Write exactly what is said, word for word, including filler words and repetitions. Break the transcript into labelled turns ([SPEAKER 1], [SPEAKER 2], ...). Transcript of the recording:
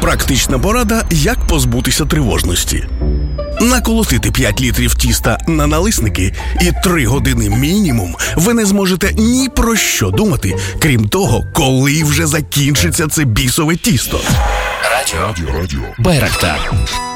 [SPEAKER 1] Практична порада, як позбутися тривожності. Наколотити п'ять літрів тіста на налисники і три години мінімум ви не зможете ні про що думати, крім того, коли вже закінчиться це бісове тісто.
[SPEAKER 2] Радіо. Радіо. Радіо. Байрактар.